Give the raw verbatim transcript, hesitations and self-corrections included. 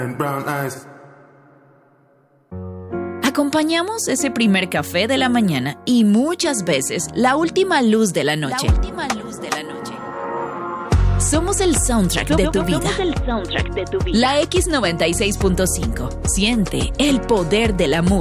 Brown eyes. Acompañamos ese primer café de la mañana y muchas veces la última luz de la noche. La última luz de la noche. Somos el soundtrack de tu vida. Somos el soundtrack de tu vida. La X noventa y seis punto cinco. Siente el poder de la música.